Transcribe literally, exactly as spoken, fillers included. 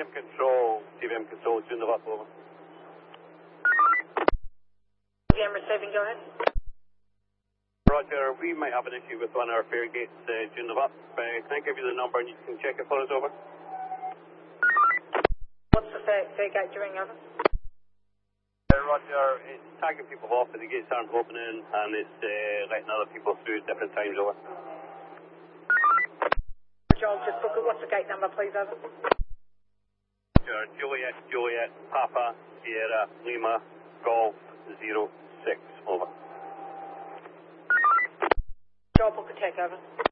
V M Control, T V M Control, June up, over. T V M receiving, go ahead. Roger, we might have an issue with one of our fare gates, uh, June up. Uh, can I give you the number and you can check it for us, over? What's the fare, fare gate doing, over? Uh, Roger, it's tagging people off and the gates aren't opening and it's uh, letting other people through at different times, over. Joel, just book it. What's the gate number, please, over? Roger, Juliet, Juliet, Papa, Sierra, Lima, Golf, zero six, over. Joel, book a tech, over.